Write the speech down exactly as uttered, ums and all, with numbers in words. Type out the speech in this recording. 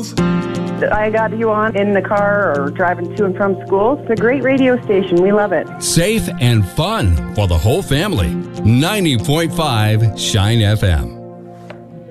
schools. I got you on in the car or driving to and from school. It's a great radio station. We love it. Safe and fun for the whole family. ninety point five Shine F M.